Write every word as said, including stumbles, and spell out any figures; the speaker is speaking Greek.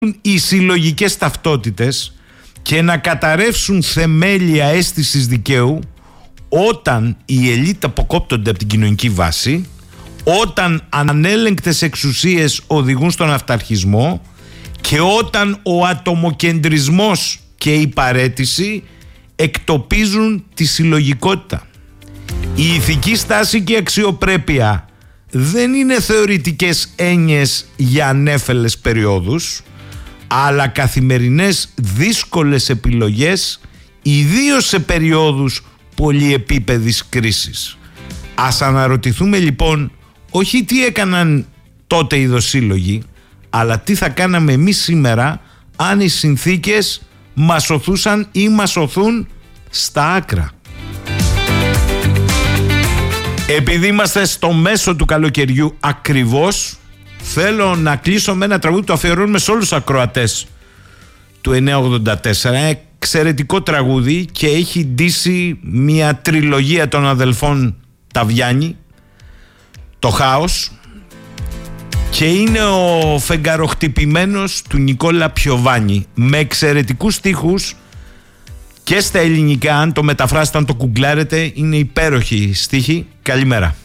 οι συλλογικές ταυτότητες και να καταρρεύσουν θεμέλια αίσθησης δικαίου όταν οι ελίτ αποκόπτονται από την κοινωνική βάση, όταν ανέλεγκτες εξουσίες οδηγούν στον αυταρχισμό και όταν ο ατομοκεντρισμός και η παραίτηση εκτοπίζουν τη συλλογικότητα. Η ηθική στάση και η αξιοπρέπεια δεν είναι θεωρητικές έννοιες για ανέφελες περιόδους, αλλά καθημερινές δύσκολες επιλογές, ιδίως σε περιόδους πολυεπίπεδης κρίσης. Ας αναρωτηθούμε λοιπόν όχι τι έκαναν τότε οι δοσύλλογοι, αλλά τι θα κάναμε εμείς σήμερα αν οι συνθήκες μας οθούσαν ή μας οθούν στα άκρα. Επειδή είμαστε στο μέσο του καλοκαιριού ακριβώς, θέλω να κλείσω με ένα τραγούδι που το αφιερώνουμε σε όλους τους ακροατές του εννιακόσια ογδόντα τέσσερα. Εξαιρετικό τραγούδι και έχει ντύσει μια τριλογία των αδελφών Ταβιάννη, το Χάος, και είναι ο φεγγαροχτυπημένος του Νικόλα Πιοβάνι, με εξαιρετικούς στίχους και στα ελληνικά. Αν το μεταφράσετε, αν το κουγκλάρετε, είναι υπέροχη στίχη. Καλημέρα.